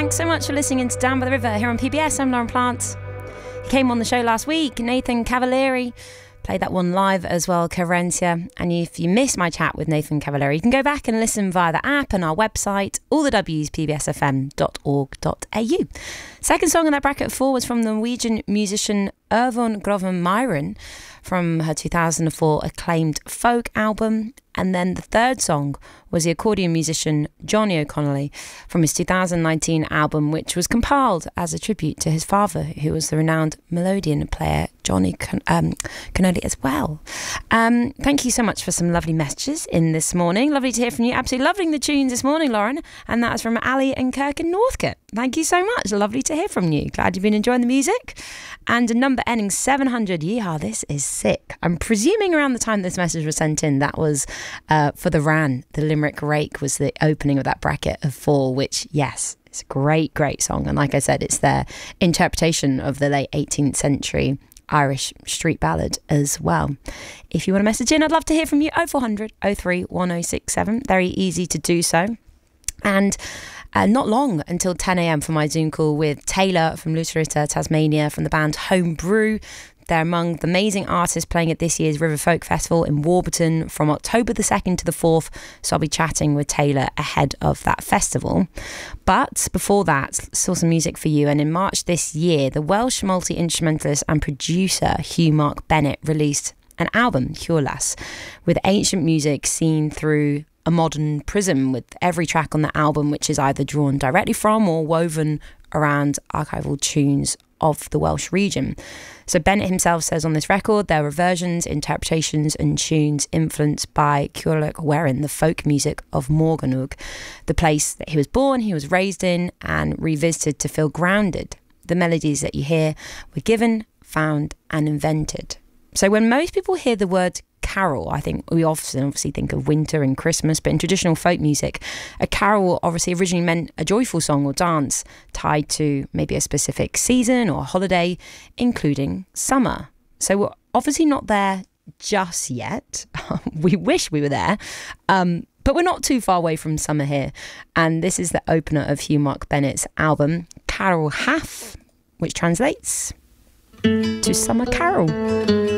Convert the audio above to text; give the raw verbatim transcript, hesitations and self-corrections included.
Thanks so much for listening in to Down by the River here on P B S. I'm Lauren Plant. He came on the show last week, Nathan Cavalieri. Played that one live as well, Carencia. And if you missed my chat with Nathan Cavalieri, you can go back and listen via the app and our website, all the W's, p b s f m dot org dot a u. Second song in that bracket four was from the Norwegian musician Irvon Groven Myhren from her two thousand four acclaimed folk album. And then the third song was the accordion musician Johnny O'Connolly from his two thousand nineteen album, which was compiled as a tribute to his father, who was the renowned melodeon player Johnny Con- um, Connolly as well. Um, thank you so much for some lovely messages in this morning. Lovely to hear from you. Absolutely loving the tunes this morning, Lauren. And that was from Ali and Kirk in Northcote. Thank you so much. Lovely to hear from you. Glad you've been enjoying the music. And a number ending seven hundred. Yeehaw, this is sick. I'm presuming around the time this message was sent in, that was uh, for the Ran. The Limerick Rake was the opening of that bracket of four, which, yes, it's a great, great song. And like I said, it's their interpretation of the late eighteenth century Irish street ballad as well. If you want to message in, I'd love to hear from you. oh four hundred, oh three, one oh six seven. Very easy to do so. And uh, not long until ten a.m. for my Zoom call with Taylor from Lucerita, Tasmania, from the band Homebrew. They're among the amazing artists playing at this year's River Folk Festival in Warburton from October the second to the fourth. So I'll be chatting with Taylor ahead of that festival. But before that, saw some music for you. And in March this year, the Welsh multi-instrumentalist and producer Hugh Mark Bennett released an album, Hurlas, with ancient music seen through a modern prism, with every track on the album which is either drawn directly from or woven around archival tunes of the Welsh region. So Bennett himself says on this record there were versions, interpretations and tunes influenced by Ciarán Guerin, the folk music of Morganwg, the place that he was born, he was raised in and revisited to feel grounded. The melodies that you hear were given, found and invented. So when most people hear the word carol, I think we often obviously think of winter and Christmas, but in traditional folk music, a carol obviously originally meant a joyful song or dance tied to maybe a specific season or holiday, including summer. So we're obviously not there just yet. We wish we were there, um, but we're not too far away from summer here. And this is the opener of Hugh Mark Bennett's album, Carol Half, which translates to Summer Carol.